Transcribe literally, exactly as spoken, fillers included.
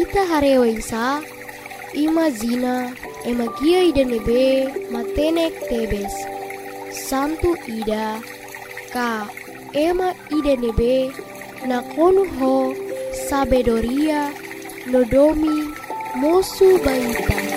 ita harewaisa ima zina ema gia ida nebe matenek tebes santu ida ka ema ida nebe nakonu ho sabedoria nodomi mosu baita.